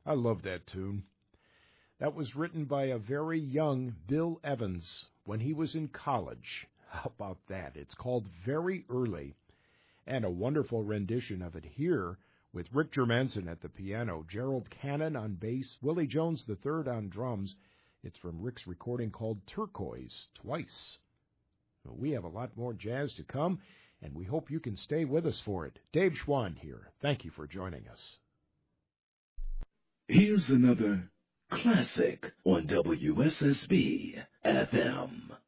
I love that tune. That was written by a very young Bill Evans when he was in college. How about that? It's called Very Early, and a wonderful rendition of it here with Rick Germanson at the piano, Gerald Cannon on bass, Willie Jones III on drums. It's from Rick's recording called Turquoise Twice. Well, we have a lot more jazz to come, and we hope you can stay with us for it. Dave Schwann here. Thank you for joining us. Here's another classic on WSSB FM.